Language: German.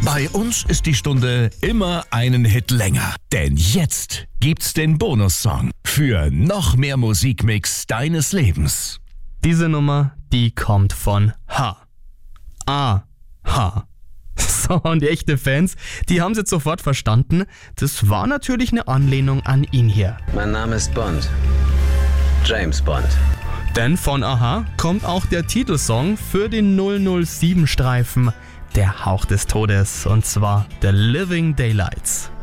Bei uns ist die Stunde immer einen Hit länger. Denn jetzt gibt's den Bonussong für noch mehr Musikmix deines Lebens. Diese Nummer, die kommt von H. Aha. So, und die echte Fans, die haben es jetzt sofort verstanden. Das war natürlich eine Anlehnung an ihn hier. Mein Name ist Bond. James Bond. Denn von Aha kommt auch der Titelsong für den 007-Streifen Der Hauch des Todes, und zwar The Living Daylights.